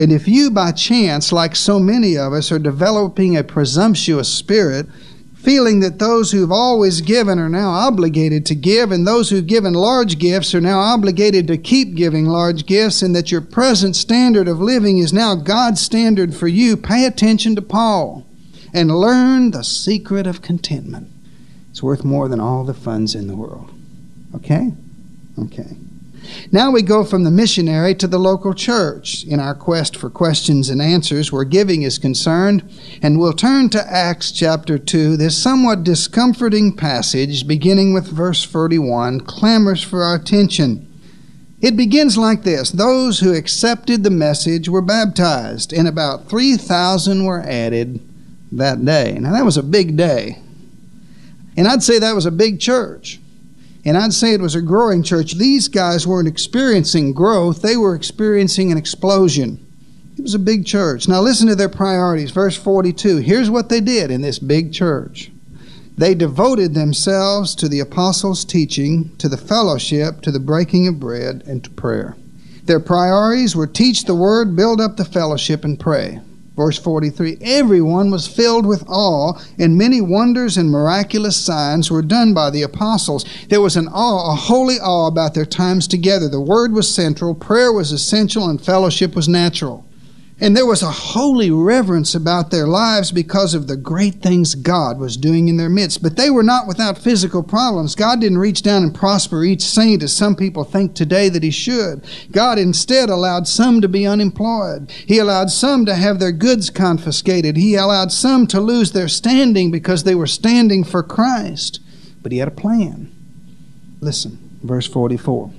And if you, by chance, like so many of us, are developing a presumptuous spirit, feeling that those who've always given are now obligated to give, and those who've given large gifts are now obligated to keep giving large gifts, and that your present standard of living is now God's standard for you, pay attention to Paul and learn the secret of contentment. It's worth more than all the funds in the world. Okay? Okay. Now we go from the missionary to the local church in our quest for questions and answers where giving is concerned, and we'll turn to Acts chapter 2. This somewhat discomforting passage, beginning with verse 41, clamors for our attention. It begins like this: those who accepted the message were baptized, and about 3,000 were added that day. Now that was a big day, and I'd say that was a big church. And I'd say it was a growing church. These guys weren't experiencing growth. They were experiencing an explosion. It was a big church. Now listen to their priorities. Verse 42. Here's what they did in this big church. They devoted themselves to the apostles' teaching, to the fellowship, to the breaking of bread, and to prayer. Their priorities were teach the word, build up the fellowship, and pray. Verse 43, everyone was filled with awe, and many wonders and miraculous signs were done by the apostles. There was an awe, a holy awe about their times together. The word was central, prayer was essential, and fellowship was natural. And there was a holy reverence about their lives because of the great things God was doing in their midst. But they were not without physical problems. God didn't reach down and prosper each saint as some people think today that He should. God instead allowed some to be unemployed. He allowed some to have their goods confiscated. He allowed some to lose their standing because they were standing for Christ. But He had a plan. Listen, verse 44.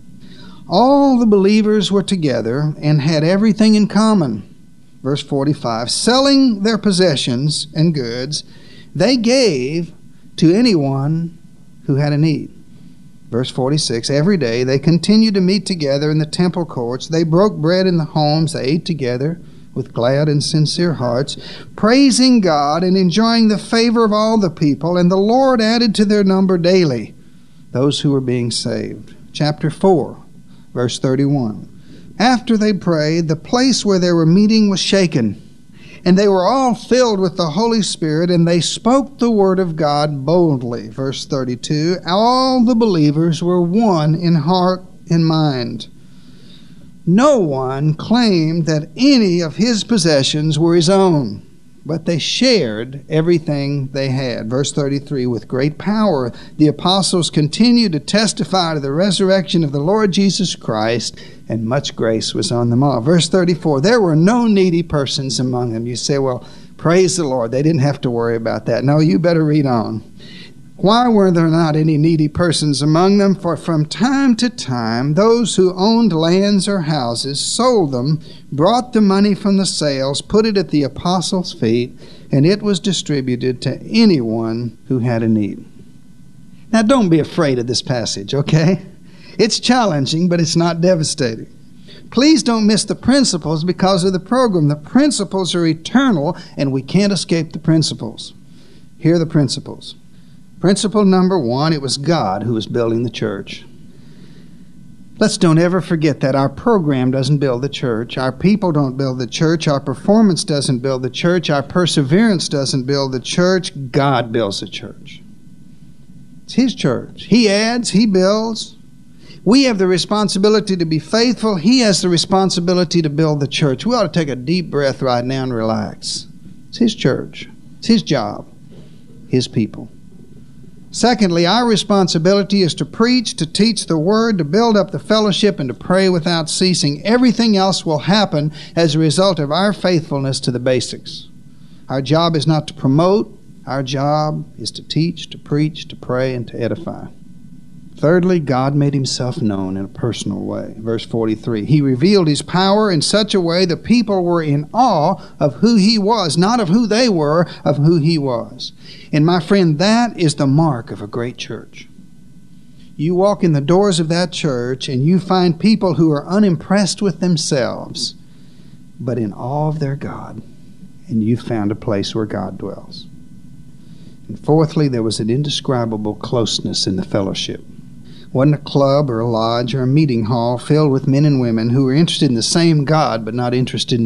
All the believers were together and had everything in common. Verse 45, selling their possessions and goods, they gave to anyone who had a need. Verse 46, every day they continued to meet together in the temple courts. They broke bread in the homes. They ate together with glad and sincere hearts, praising God and enjoying the favor of all the people. And the Lord added to their number daily those who were being saved. Chapter 4. Verse 31. After they prayed, the place where they were meeting was shaken, and they were all filled with the Holy Spirit, and they spoke the word of God boldly. Verse 32. All the believers were one in heart and mind. No one claimed that any of his possessions were his own, but they shared everything they had. Verse 33, with great power the apostles continued to testify to the resurrection of the Lord Jesus Christ, and much grace was on them all. Verse 34, there were no needy persons among them. You say, well, praise the Lord, they didn't have to worry about that. No, you better read on. Why were there not any needy persons among them? For from time to time, those who owned lands or houses sold them, brought the money from the sales, put it at the apostles' feet, and it was distributed to anyone who had a need. Now, don't be afraid of this passage, okay? It's challenging, but it's not devastating. Please don't miss the principles because of the program. The principles are eternal, and we can't escape the principles. Here are the principles. Principle number 1, it was God who was building the church. Let's don't ever forget that. Our program doesn't build the church. Our people don't build the church. Our performance doesn't build the church. Our perseverance doesn't build the church. God builds the church. It's His church. He adds, He builds. We have the responsibility to be faithful. He has the responsibility to build the church. We ought to take a deep breath right now and relax. It's His church. It's His job. His people. Secondly, our responsibility is to preach, to teach the Word, to build up the fellowship, and to pray without ceasing. Everything else will happen as a result of our faithfulness to the basics. Our job is not to promote. Our job is to teach, to preach, to pray, and to edify. Thirdly, God made Himself known in a personal way. Verse 43, He revealed His power in such a way the people were in awe of who He was, not of who they were, of who He was. And my friend, that is the mark of a great church. You walk in the doors of that church and you find people who are unimpressed with themselves, but in awe of their God. And you found a place where God dwells. And fourthly, there was an indescribable closeness in the fellowship. wasn't a club or a lodge or a meeting hall filled with men and women who were interested in the same God but not interested in